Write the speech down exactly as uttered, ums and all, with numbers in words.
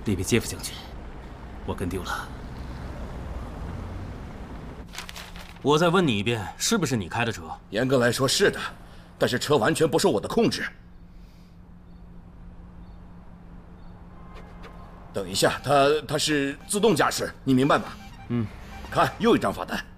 那位杰夫将军，我跟丢了。 我再问你一遍，是不是你开的车？ 严格来说是的，但是车完全不受我的控制。等一下，它它是自动驾驶，你明白吗？ 嗯。 看，又一张罚单。